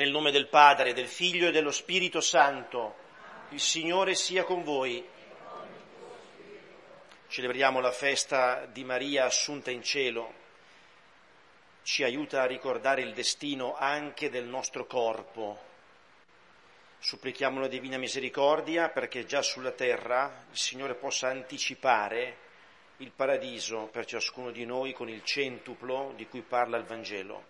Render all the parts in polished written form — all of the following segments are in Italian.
Nel nome del Padre, del Figlio e dello Spirito Santo, il Signore sia con voi. Celebriamo la festa di Maria assunta in cielo. Ci aiuta a ricordare il destino anche del nostro corpo. Supplichiamo la Divina Misericordia perché già sulla terra il Signore possa anticipare il paradiso per ciascuno di noi con il centuplo di cui parla il Vangelo.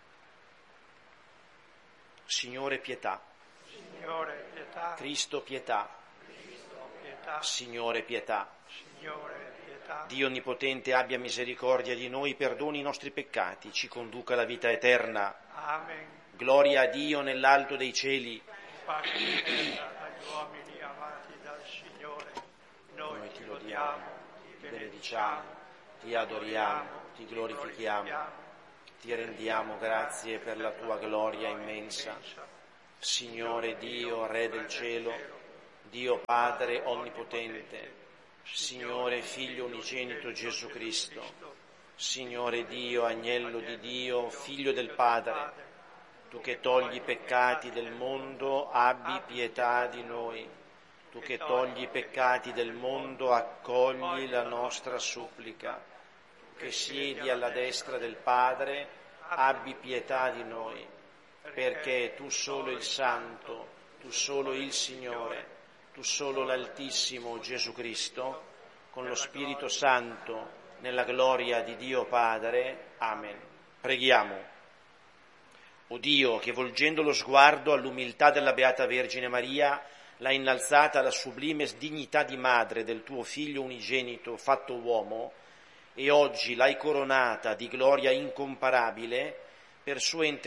Signore pietà. Signore pietà. Cristo pietà. Cristo pietà. Signore pietà. Signore pietà. Dio Onnipotente abbia misericordia di noi, perdoni i nostri peccati, ci conduca alla vita eterna. Amen. Gloria a Dio nell'alto dei cieli. Pace e terra agli uomini amati dal Signore. Noi ti lodiamo, ti benediciamo, ti adoriamo, ti glorifichiamo. Ti rendiamo grazie per la tua gloria immensa. Signore Dio, Re del cielo, Dio Padre Onnipotente, Signore Figlio unigenito Gesù Cristo, Signore Dio, Agnello di Dio, Figlio del Padre, tu che togli i peccati del mondo, abbi pietà di noi. Tu che togli i peccati del mondo, accogli la nostra supplica. Che siedi alla destra del Padre, abbi pietà di noi, perché tu solo il Santo, tu solo il Signore, tu solo l'Altissimo Gesù Cristo, con lo Spirito Santo, nella gloria di Dio Padre. Amen. Preghiamo. O Dio, che volgendo lo sguardo all'umiltà della Beata Vergine Maria, l'ha innalzata alla sublime dignità di madre del tuo Figlio unigenito fatto uomo, e oggi l'hai coronata di gloria incomparabile, per sua